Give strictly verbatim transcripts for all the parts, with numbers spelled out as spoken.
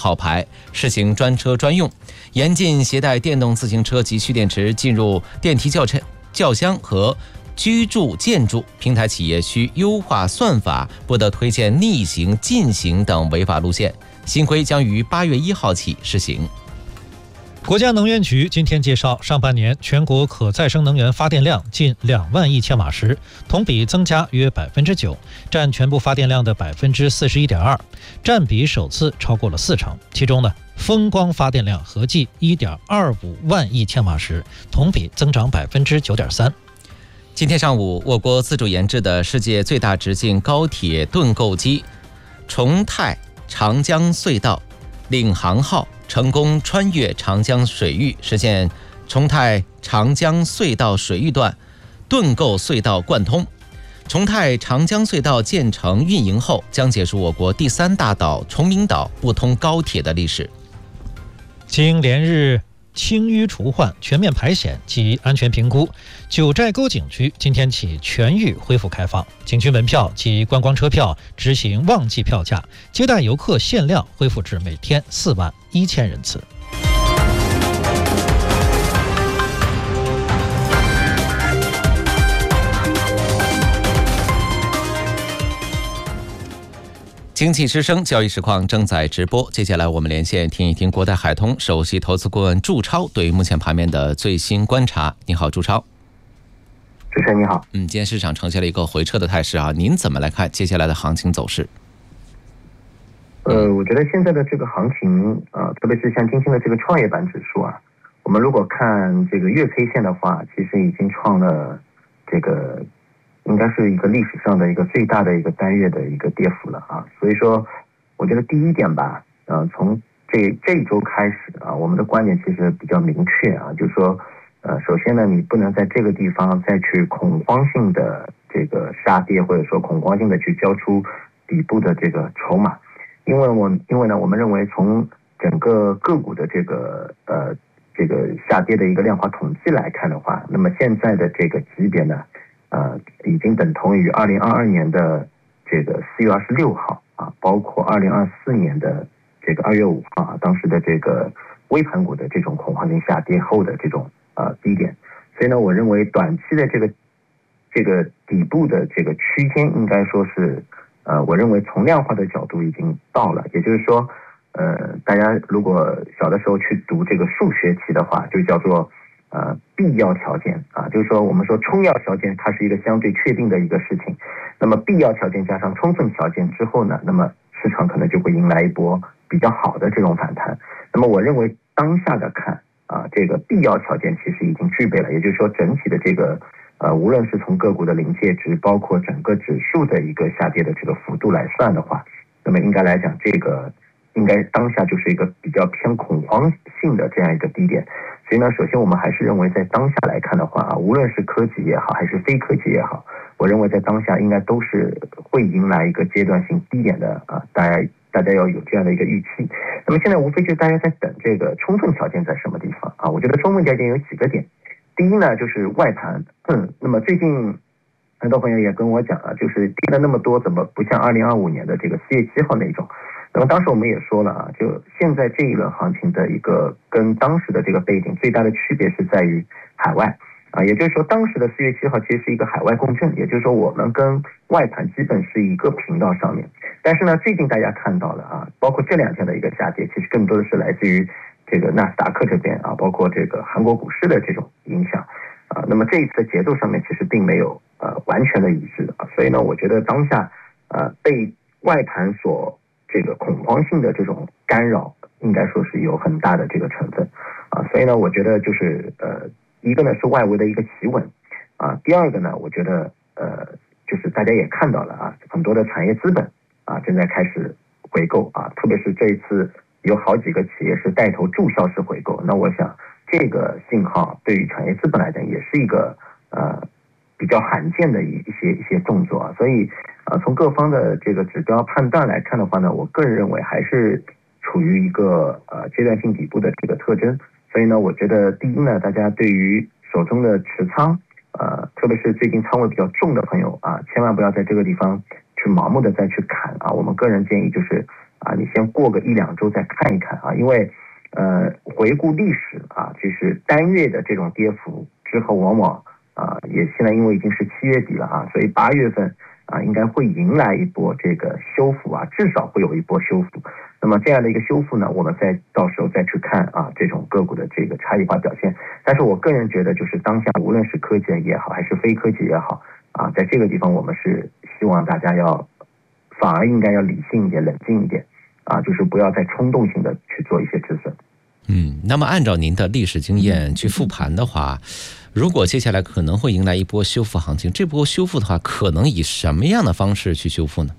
号牌，实行专车专用，严禁携带电动自行车及蓄电池进入电梯轿车、轿厢和居住建筑。平台企业需优化算法，不得推荐逆行、禁行等违法路线。新规将于八月一号起施行。 国家能源局今天介绍，上半年全国可再生能源发电量近两万亿千瓦时，同比增加约百分之九，占全部发电量的百分之四十一点二，占比首次超过了四成。其中呢，风光发电量合计一点二五万亿千瓦时，同比增长百分之九点三。 今天上午，我国自主研制的世界最大直径高铁盾构机重泰长江隧道领航号成功穿越长江水域，实现重泰长江隧道水域段盾构隧道贯通。重泰长江隧道建成运营后，将结束我国第三大岛崇明岛不通高铁的历史。 经连日清淤除患、全面排险及安全评估，九寨沟景区今天起全域恢复开放，景区门票及观光车票执行旺季票价，接待游客限量恢复至每天四万一千人次。 经济之声交易实况正在直播，接下来我们连线听一听国泰海通首席投资顾问祝超对目前盘面的最新观察。你好，祝超。 主持人你好。 嗯，今天市场呈现了一个回撤的态势啊，您怎么来看接下来的行情走势？ 呃，我觉得现在的这个行情啊、呃，特别是像今天的这个创业板指数啊，我们如果看这个月 K 线的话，其实已经创了这个应该是一个历史上的一个最大的一个单月的一个跌幅了啊。所以说我觉得第一点吧，呃，从这这一周开始啊，我们的观点其实比较明确啊，就是说呃，首先呢，你不能在这个地方再去恐慌性的这个杀跌，或者说恐慌性的去交出底部的这个筹码，因为我因为呢，我们认为从整个个股的这个呃这个下跌的一个量化统计来看的话，那么现在的这个级别呢，呃，已经等同于二零二二年的这个四月二十六号啊，包括二零二四年的这个二月五号啊，当时的这个微盘股的这种恐慌性下跌后的这种呃低点，所以呢，我认为短期的这个这个底部的这个区间应该说是呃，我认为从量化的角度已经到了，也就是说，呃，大家如果小的时候去读这个数学题的话，就叫做呃必要条件啊，就是说我们说充要条件它是一个相对确定的一个事情，那么必要条件加上充分条件之后呢，那么市场可能就会迎来一波比较好的这种反弹。那么我认为当下的看啊，这个必要条件其实已经具备了，也就是说整体的这个呃，无论是从个股的临界值，包括整个指数的一个下跌的这个幅度来算的话，那么应该来讲，这个应该当下就是一个比较偏恐慌性的这样一个低点。所以呢，首先我们还是认为在当下来看的话啊，无论是科技也好，还是非科技也好，我认为在当下应该都是会迎来一个阶段性低点的啊，大家大家要有这样的一个预期。那么现在无非就是大家在等这个充分条件在什么地方啊？我觉得充分条件有几个点。第一呢，就是外盘，嗯，那么最近很多朋友也跟我讲啊，就是跌了那么多，怎么不像二零二五年的这个四月七号那种？那么当时我们也说了啊，就现在这一轮行情的一个跟当时的这个背景最大的区别是在于海外啊，也就是说当时的四月七号其实是一个海外共振，也就是说我们跟外盘基本是一个频道上面。但是呢，最近大家看到了啊，包括这两天的一个下跌，其实更多的是来自于这个纳斯达克这边啊，包括这个韩国股市的这种影响啊。那么这一次的节奏上面其实并没有呃完全的一致啊，所以呢，我觉得当下呃被外盘所这个恐慌性的这种干扰，应该说是有很大的这个成分啊。所以呢，我觉得就是呃一个呢是外围的一个企稳啊，第二个呢，我觉得呃就是大家也看到了啊，很多的产业资本啊正在开始回购啊，特别是这一次有好几个企业是带头注销式回购，那我想这个信号对于产业资本来讲也是一个呃比较罕见的一一些一些动作啊。所以呃从各方的这个指标判断来看的话呢，我个人认为还是处于一个呃阶段性底部的这个特征。所以呢，我觉得第一呢，大家对于手中的持仓呃特别是最近仓位比较重的朋友啊，千万不要在这个地方去盲目的再去砍啊。我们个人建议就是啊，你先过个一两周再看一看啊，因为呃回顾历史啊，就是单月的这种跌幅之后，往往啊也现在因为已经是七月底了啊，所以八月份啊应该会迎来一波这个修复啊，至少会有一波修复。那么这样的一个修复呢，我们再到时候再去看啊这种个股的这个差异化表现。但是我个人觉得，就是当下无论是科技也好，还是非科技也好啊，在这个地方我们是希望大家要反而应该要理性一点、冷静一点啊，就是不要再冲动性的去做一些止损。 嗯，那么按照您的历史经验去复盘的话，如果接下来可能会迎来一波修复行情，这波修复的话，可能以什么样的方式去修复呢？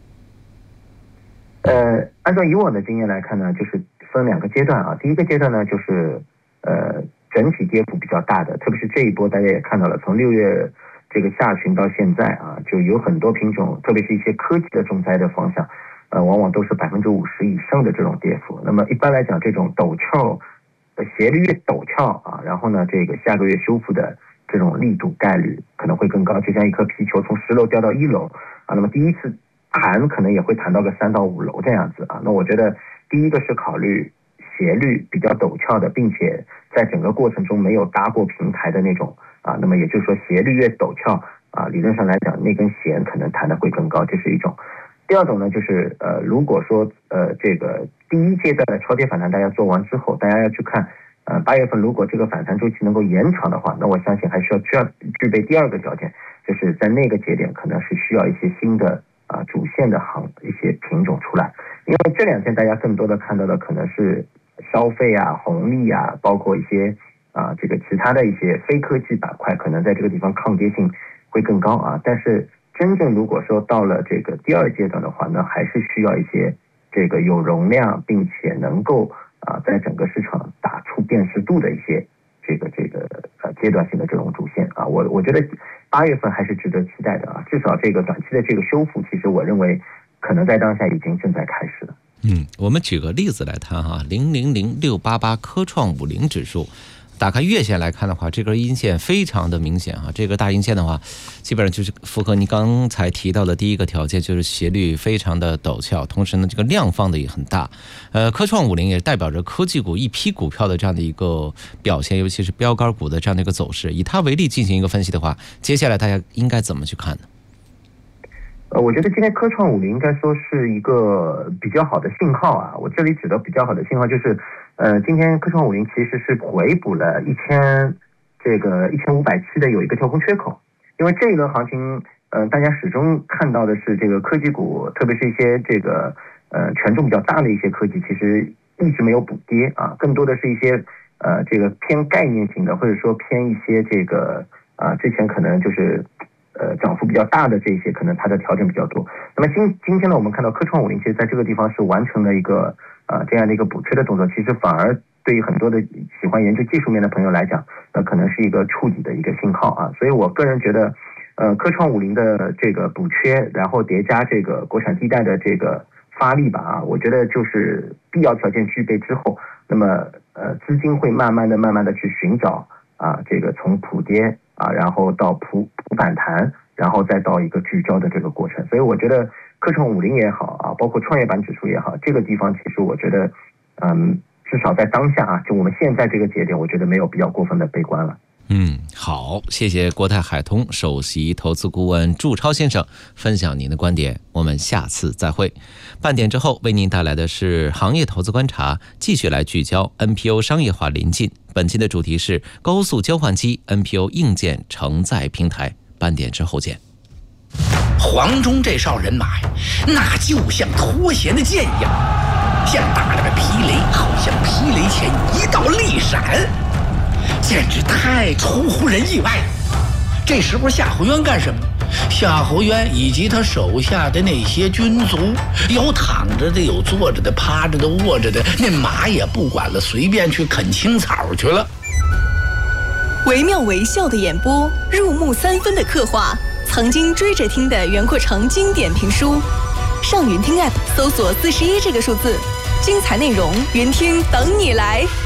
呃，按照以往的经验来看呢，就是分两个阶段啊。第一个阶段呢，就是呃整体跌幅比较大的，特别是这一波大家也看到了，从六月这个下旬到现在啊，就有很多品种，特别是一些科技的重灾的方向，呃，往往都是百分之五十以上的这种跌幅。那么一般来讲，这种陡峭的斜率越陡峭啊，然后呢，这个下个月修复的这种力度概率可能会更高，就像一颗皮球从十楼掉到一楼啊，那么第一次弹可能也会弹到个三到五楼这样子啊。那我觉得第一个是考虑斜率比较陡峭的，并且在整个过程中没有搭过平台的那种啊，那么也就是说斜率越陡峭啊，理论上来讲那根弦可能弹得会更高，这是一种。第二种呢，就是呃，如果说呃这个第一阶段的超跌反弹大家做完之后，大家要去看呃八月份如果这个反弹周期能够延长的话，那我相信还需要需要具备第二个条件，就是在那个节点可能是需要一些新的啊主线的行一些品种出来，因为这两天大家更多的看到的可能是消费啊、红利啊，包括一些啊这个其他的一些非科技板块，可能在这个地方抗跌性会更高啊。但是真正如果说到了这个第二阶段的话呢，还是需要一些这个有容量并且能够啊在整个市场打出辨识度的一些这个这个呃阶段性的这种主线啊。我我觉得八月份还是值得期待的啊，至少这个短期的这个修复，其实我认为可能在当下已经正在开始了。 嗯，我们举个例子来谈哈，零零零六八八科创五零指数，打开月线来看的话，这根阴线非常的明显啊。这个大阴线的话，基本上就是符合你刚才提到的第一个条件，就是斜率非常的陡峭，同时呢，这个量放的也很大。呃，科创五零也代表着科技股一批股票的这样的一个表现，尤其是标杆股的这样的一个走势。以它为例进行一个分析的话，接下来大家应该怎么去看呢？ 呃，我觉得今天科创五零应该说是一个比较好的信号啊。我这里指的比较好的信号就是，呃，今天科创五零其实是回补了一千这个一千五百七的有一个跳空缺口，因为这一轮行情，呃，大家始终看到的是这个科技股，特别是一些这个呃权重比较大的一些科技，其实一直没有补跌啊，更多的是一些呃这个偏概念性的，或者说偏一些这个啊、呃、之前可能就是。呃，涨幅比较大的这些，可能它的调整比较多。那么今今天呢，我们看到科创五零其实在这个地方是完成了一个呃这样的一个补缺的动作，其实反而对于很多的喜欢研究技术面的朋友来讲，呃，可能是一个触底的一个信号啊。所以我个人觉得，呃，科创五零的这个补缺，然后叠加这个国产地带的这个发力吧啊，我觉得就是必要条件具备之后，那么呃资金会慢慢的、慢慢的去寻找啊这个从普跌。啊，然后到普普反弹，然后再到一个聚焦的这个过程，所以我觉得科创五零也好啊，包括创业板指数也好，这个地方其实我觉得，嗯，至少在当下啊，就我们现在这个节点，我觉得没有必要过分的悲观了。 嗯，好，谢谢国泰海通首席投资顾问祝超先生分享您的观点，我们下次再会。半点之后为您带来的是行业投资观察，继续来聚焦 N P O 商业化临近。本期的主题是高速交换机 N P O 硬件承载平台。半点之后见。 黄忠这哨人马呀，那就像脱弦的箭一样，像打了个霹雷，好像霹雷前一道利闪，简直太出乎人意外了。这时候夏侯渊干什么？夏侯渊以及他手下的那些军卒，有躺着的，有坐着的，趴着的，卧着的，那马也不管了，随便去啃青草去了。 惟妙惟肖的演播，入木三分的刻画，曾经追着听的袁阔成经典评书。上云听 App 搜索四十一这个数字，精彩内容，云听等你来。